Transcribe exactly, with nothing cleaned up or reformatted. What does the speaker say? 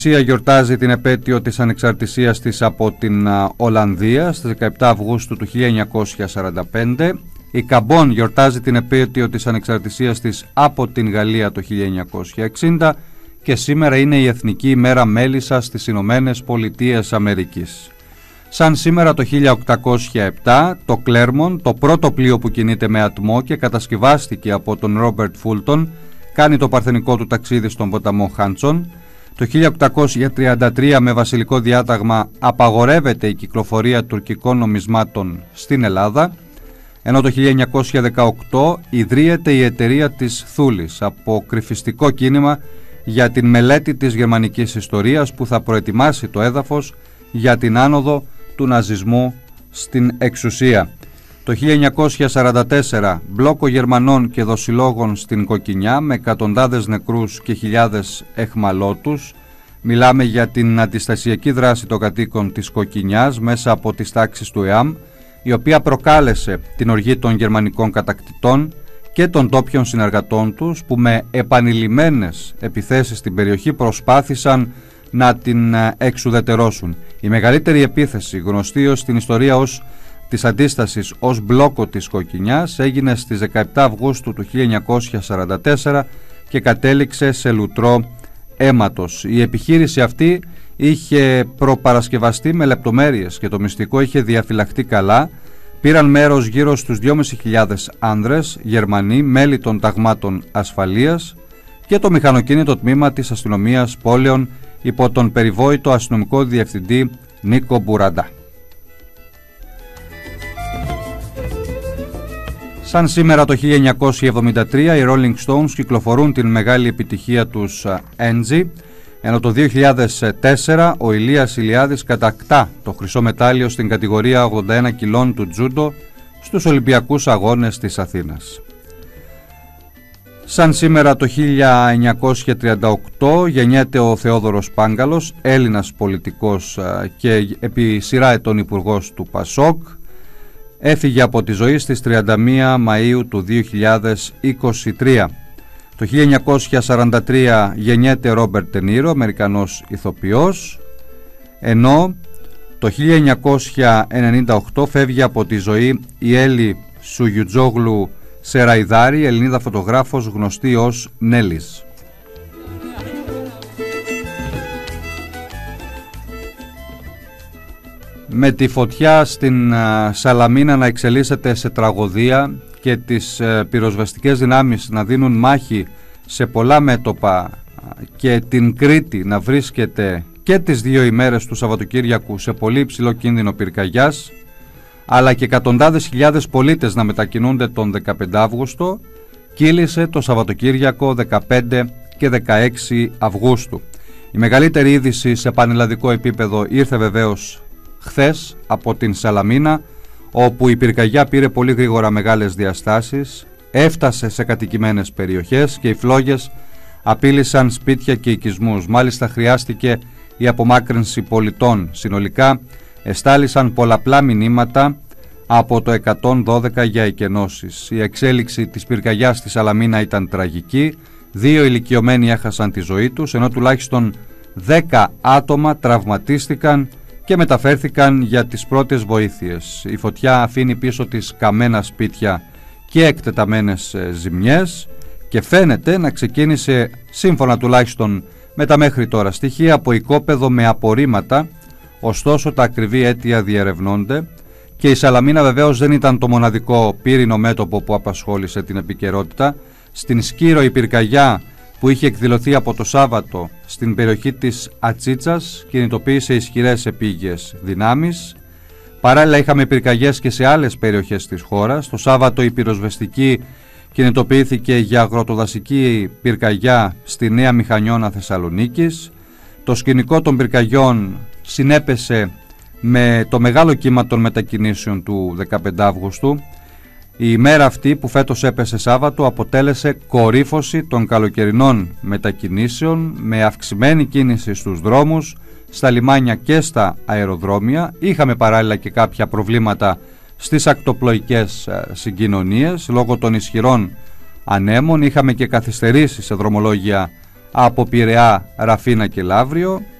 Η Ρωσία γιορτάζει την επέτειο της ανεξαρτησίας της από την Ολλανδία στις δεκαεπτά Αυγούστου του χίλια εννιακόσια σαράντα πέντε. Η Καμπόν γιορτάζει την επέτειο της ανεξαρτησίας της από την Γαλλία το χίλια εννιακόσια εξήντα και σήμερα είναι η Εθνική ημέρα μέλισσας στις Ηνωμένες Πολιτείες Αμερικής. Σαν σήμερα το χίλια οκτακόσια επτά, το Κλέρμον, το πρώτο πλοίο που κινείται με ατμό και κατασκευάστηκε από τον Ρόμπερτ Φούλτον, κάνει το παρθενικό του ταξίδι στον ποταμό Χάντσον. Το χίλια οκτακόσια τριάντα τρία με βασιλικό διάταγμα απαγορεύεται η κυκλοφορία τουρκικών νομισμάτων στην Ελλάδα, ενώ το χίλια εννιακόσια δεκαοκτώ ιδρύεται η εταιρεία της Θούλης, αποκρυφιστικό κίνημα για την μελέτη της γερμανικής ιστορίας που θα προετοιμάσει το έδαφος για την άνοδο του ναζισμού στην εξουσία. Το χίλια εννιακόσια σαράντα τέσσερα μπλόκο Γερμανών και δοσιλόγων στην Κοκκινιά με εκατοντάδες νεκρούς και χιλιάδες εχμαλώτους. Μιλάμε για την αντιστασιακή δράση των κατοίκων της Κοκκινιάς μέσα από τις τάξεις του ΕΑΜ, η οποία προκάλεσε την οργή των γερμανικών κατακτητών και των ντόπιων συνεργατών τους που με επανειλημμένες επιθέσεις στην περιοχή προσπάθησαν να την εξουδετερώσουν. Η μεγαλύτερη επίθεση, γνωστή ως στην ιστορία ως της αντίστασης ως μπλόκο της Κοκκινιάς, έγινε στις δεκαεπτά Αυγούστου του χίλια εννιακόσια σαράντα τέσσερα και κατέληξε σε λουτρό αίματος. Η επιχείρηση αυτή είχε προπαρασκευαστεί με λεπτομέρειες και το μυστικό είχε διαφυλαχτεί καλά. Πήραν μέρος γύρω στους δυόμισι χιλιάδες άνδρες, Γερμανοί, μέλη των ταγμάτων ασφαλείας και το μηχανοκίνητο τμήμα της αστυνομίας πόλεων υπό τον περιβόητο αστυνομικό διευθυντή Νίκο Μπουραντά. Σαν σήμερα το χίλια εννιακόσια εβδομήντα τρία οι Rolling Stones κυκλοφορούν την μεγάλη επιτυχία τους Angie, ενώ το δύο χιλιάδες τέσσερα ο Ηλίας Ηλιάδης κατακτά το χρυσό μετάλλιο στην κατηγορία ογδόντα ένα κιλών του τζούντο στους Ολυμπιακούς Αγώνες της Αθήνας. Σαν σήμερα το χίλια εννιακόσια τριάντα οκτώ γεννιέται ο Θεόδωρος Πάγκαλος, Έλληνας πολιτικός και επί σειρά ετών υπουργός του Πασόκ. Έφυγε από τη ζωή στις τριάντα μία Μαΐου του δύο χιλιάδες είκοσι τρία. Το χίλια εννιακόσια σαράντα τρία γεννιέται Ρόμπερτ Ντενίρο, Αμερικανός ηθοποιός, ενώ το χίλια εννιακόσια ενενήντα οκτώ φεύγει από τη ζωή η Έλλη Σουγιουτζόγλου Σεραϊδάρη, Ελληνίδα φωτογράφος γνωστή ως Νέλης. Με τη φωτιά στην Σαλαμίνα να εξελίσσεται σε τραγωδία και τις πυροσβεστικές δυνάμεις να δίνουν μάχη σε πολλά μέτωπα και την Κρήτη να βρίσκεται και τις δύο ημέρες του Σαββατοκύριακου σε πολύ υψηλό κίνδυνο πυρκαγιάς, αλλά και εκατοντάδες χιλιάδες πολίτες να μετακινούνται τον δεκαπέντε Αύγουστο, κύλησε το Σαββατοκύριακο δεκαπέντε και δεκαέξι Αυγούστου. Η μεγαλύτερη είδηση σε πανελλαδικό επίπεδο ήρθε βεβαίως χθες από την Σαλαμίνα, όπου η πυρκαγιά πήρε πολύ γρήγορα μεγάλες διαστάσεις, έφτασε σε κατοικημένες περιοχές και οι φλόγες απείλησαν σπίτια και οικισμούς. Μάλιστα χρειάστηκε η απομάκρυνση πολιτών. Συνολικά εστάλησαν πολλαπλά μηνύματα από το εκατόν δώδεκα για εκενώσεις. Η εξέλιξη της πυρκαγιάς στη Σαλαμίνα ήταν τραγική. Δύο ηλικιωμένοι έχασαν τη ζωή τους, ενώ τουλάχιστον δέκα άτομα τραυματίστηκαν και μεταφέρθηκαν για τις πρώτες βοήθειες. Η φωτιά αφήνει πίσω της καμένα σπίτια και εκτεταμένες ζημιές και φαίνεται να ξεκίνησε, σύμφωνα τουλάχιστον με τα μέχρι τώρα στοιχεία, από οικόπεδο με απορρίμματα, ωστόσο τα ακριβή αίτια διερευνώνται και η Σαλαμίνα βεβαίως δεν ήταν το μοναδικό πύρινο μέτωπο που απασχόλησε την επικαιρότητα. Στην Σκύρο η πυρκαγιά που είχε εκδηλωθεί από το Σάββατο στην περιοχή της Ατσίτσας κινητοποίησε ισχυρές επίγειες δυνάμεις. Παράλληλα είχαμε πυρκαγιές και σε άλλες περιοχές της χώρας. Το Σάββατο η πυροσβεστική κινητοποιήθηκε για αγροτοδασική πυρκαγιά στη Νέα Μηχανιώνα Θεσσαλονίκης. Το σκηνικό των πυρκαγιών συνέπεσε με το μεγάλο κύμα των μετακινήσεων του δεκαπέντε Αυγούστου. Η ημέρα αυτή που φέτος έπεσε Σάββατο αποτέλεσε κορύφωση των καλοκαιρινών μετακινήσεων με αυξημένη κίνηση στους δρόμους, στα λιμάνια και στα αεροδρόμια. Είχαμε παράλληλα και κάποια προβλήματα στις ακτοπλοϊκές συγκοινωνίες λόγω των ισχυρών ανέμων. Είχαμε και καθυστερήσεις σε δρομολόγια από Πειραιά, Ραφίνα και Λαύριο.